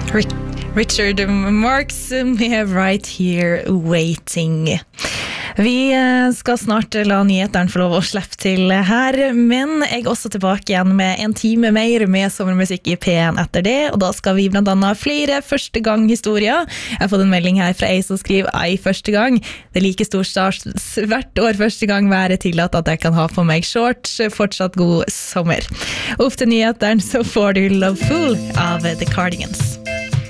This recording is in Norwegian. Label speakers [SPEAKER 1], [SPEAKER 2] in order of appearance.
[SPEAKER 1] Richard Marx med Right Here Waiting. Vi skal snart la nyhetene få lov å slippe til her, men jeg er også tilbake igjen med en time mer med sommermusikk i P1 etter det, og da skal vi blant annet flere første gang historier. Jeg har fått en melding her fra ei som skriver ei første gang. Det er like stor stas hvert år første gang være tillatt at jeg kan ha på meg shorts. Fortsatt god sommer. Opp til nyhetene så får du Love Fool av The Cardigans.